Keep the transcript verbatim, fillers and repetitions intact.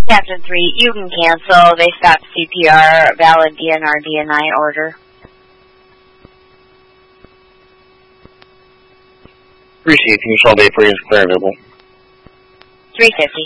Captain three, you can cancel. They stopped C P R, valid D N R D N I order. Appreciate you. Michelle Bay for is clear available. three fifty.